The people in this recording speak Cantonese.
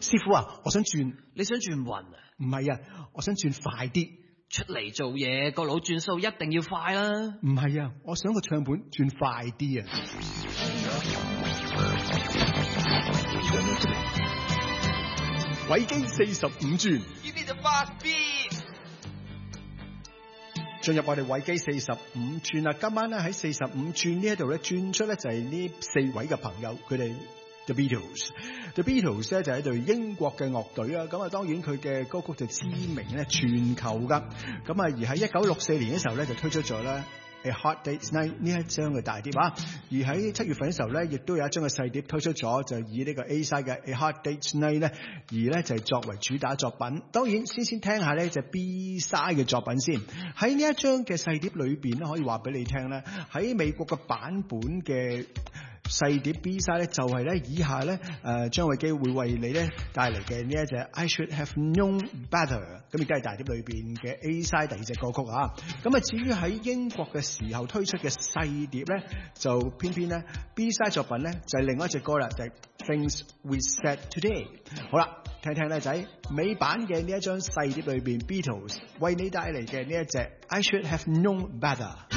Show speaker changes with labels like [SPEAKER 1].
[SPEAKER 1] 師傅啊，我想轉。
[SPEAKER 2] 你想轉運啊？
[SPEAKER 1] 唔係啊，我想轉快啲。
[SPEAKER 2] 出嚟做嘢個腦轉數一定要快啦。
[SPEAKER 1] 唔係啊，我想個唱盤轉快啲啊。維基45轉。
[SPEAKER 3] Give me the fast beat。
[SPEAKER 1] 進入我哋維基45轉啦，今晚咧喺45轉呢一度咧轉出咧就係呢4位嘅朋友，佢哋 The Beatles。The Beatles 咧就係一隊英國嘅樂隊啊，咁啊當然佢嘅歌曲就知名咧全球噶，咁啊而喺1964年嘅時候咧就推出咗咧A Hard Day's Night 呢一張嘅大碟啊，而喺7月份嘅時候咧，亦都有一張嘅細碟推出咗，就以呢個 A side 嘅 A Hard Day's Night 咧，而咧就係作為主打作品。當然先聽下咧就 B side 嘅作品先。喺呢一張嘅細碟裏邊咧，可以話俾你聽咧，喺美國嘅版本嘅細碟 B side 咧，就係咧以下咧張偉基會為你咧帶嚟嘅呢一隻 I Should Have Known Better， 咁亦都係大碟裏邊嘅 A side 第二隻歌曲啊。咁啊至於喺英國嘅時候推出嘅細碟咧，就偏偏咧 B side 作品咧就係另外一隻歌啦，就係 Things We Said Today。好啦，聽聽咧仔美版嘅呢一張細碟裏邊 Beatles 為你帶嚟嘅呢一隻 I Should Have Known Better。